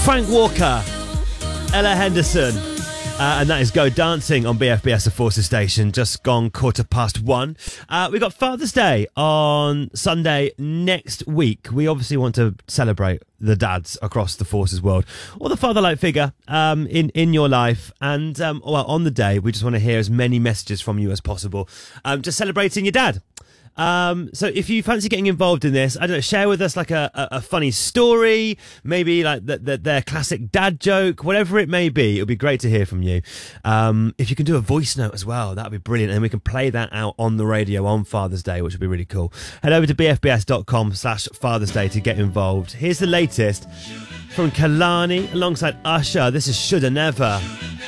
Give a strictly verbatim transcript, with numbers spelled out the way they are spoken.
Frank Walker, Ella Henderson, uh, and that is Go Dancing on B F B S The Forces Station. Just gone quarter past one. Uh, we've got Father's Day on Sunday next week. We obviously want to celebrate the dads across the Forces world, or the father-like figure um, in, in your life. And um, well, on the day, we just want to hear as many messages from you as possible, um, just celebrating your dad. Um, so if you fancy getting involved in this, I don't know, share with us like a, a, a funny story, maybe like the, the, their classic dad joke, whatever it may be. It'll be great to hear from you. Um, if you can do a voice note as well, that'd be brilliant. And we can play that out on the radio on Father's Day, which would be really cool. Head over to bfbs.com slash Father's Day to get involved. Here's the latest from Kalani alongside Usher. This is Shoulda Never.